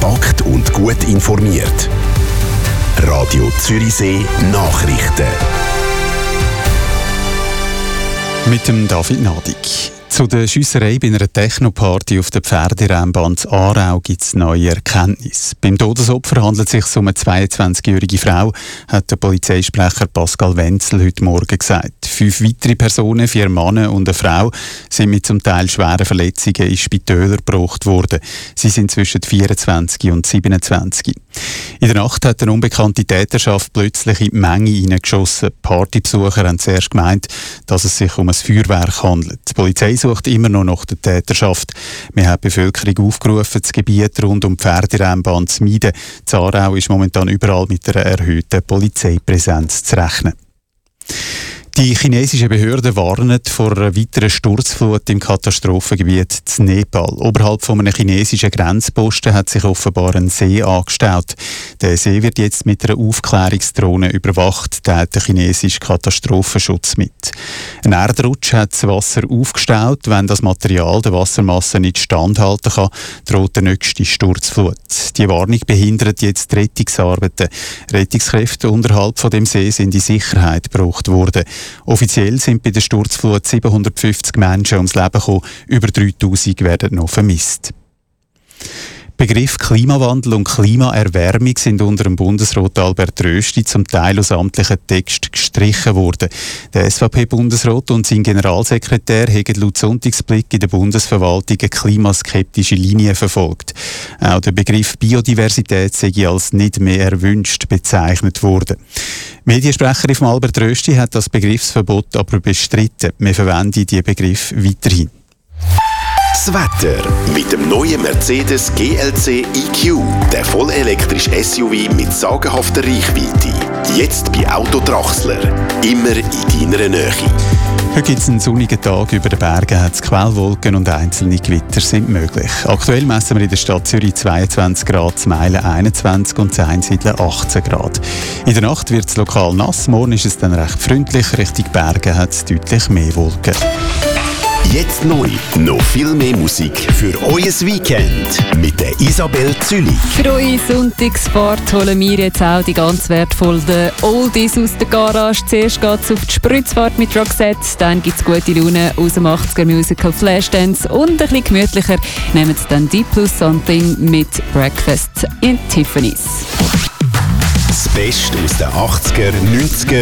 kompakt und gut informiert. Radio Zürichsee Nachrichten. Mit dem David Nadig. Zu der Schiesserei bei einer Techno-Party auf der Pferderennbahn in Aarau gibt es neue Erkenntnisse. Beim Todesopfer handelt es sich um eine 22-jährige Frau, hat der Polizeisprecher Pascal Wenzel heute Morgen gesagt. 5 weitere Personen, 4 Männer und eine Frau, sind mit zum Teil schweren Verletzungen in Spitäler gebracht worden. Sie sind zwischen 24 und 27. In der Nacht hat eine unbekannte Täterschaft plötzlich in die Menge hineingeschossen. Partybesucher haben zuerst gemeint, dass es sich um ein Feuerwerk handelt. Die Polizei sucht immer noch nach der Täterschaft. Wir haben die Bevölkerung aufgerufen, das Gebiet rund um die Pferderennbahn zu meiden. In Aarau ist momentan überall mit einer erhöhten Polizeipräsenz zu rechnen. Die chinesischen Behörden warnen vor einer weiteren Sturzflut im Katastrophengebiet in Nepal. Oberhalb von einem chinesischen Grenzposten hat sich offenbar ein See angestaut. Der See wird jetzt mit einer Aufklärungsdrohne überwacht, teilt der chinesische Katastrophenschutz mit. Ein Erdrutsch hat das Wasser aufgestaut. Wenn das Material der Wassermasse nicht standhalten kann, droht der nächste Sturzflut. Die Warnung behindert jetzt die Rettungsarbeiten. Rettungskräfte unterhalb von dem See sind in Sicherheit gebracht worden. Offiziell sind bei der Sturzflut 750 Menschen ums Leben gekommen, über 3000 werden noch vermisst. Begriff Klimawandel und Klimaerwärmung sind unter dem Bundesrat Albert Rösti zum Teil aus amtlichen Texten gestrichen worden. Der SVP-Bundesrat und sein Generalsekretär haben laut Sonntagsblick in der Bundesverwaltung eine klimaskeptische Linie verfolgt. Auch der Begriff Biodiversität sei als nicht mehr erwünscht bezeichnet worden. Mediensprecherin von Albert Rösti hat das Begriffsverbot aber bestritten. Wir verwenden diesen Begriff weiterhin. Das Wetter mit dem neuen Mercedes GLC EQ, der vollelektrische SUV mit sagenhafter Reichweite. Jetzt bei Autodrachsler. Immer in deiner Nähe. Heute gibt es einen sonnigen Tag. Über den Bergen hat es Quellwolken und einzelne Gewitter sind möglich. Aktuell messen wir in der Stadt Zürich 22 Grad, in Meilen 21 und in Einsiedeln 18 Grad. In der Nacht wird es lokal nass, morgen ist es dann recht freundlich. Richtung Berge hat es deutlich mehr Wolken. Jetzt neu, noch viel mehr Musik für euer Weekend mit der Isabel Zülich. Für eure Sonntagsfahrt holen wir jetzt auch die ganz wertvollen Oldies aus der Garage. Zuerst geht es auf die Spritzfahrt mit Roxette, dann gibt es gute Laune aus dem 80er-Musical Flashdance und ein bisschen gemütlicher nehmen Sie dann Deep Blue Something mit Breakfast in Tiffany's. Das Beste aus den 80er, 90er